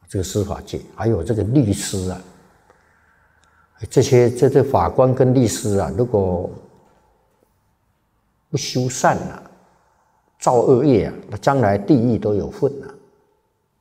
这个司法界，还有这个律师啊，这法官跟律师啊，如果不修善啊，造恶业啊，那将来地狱都有份啊。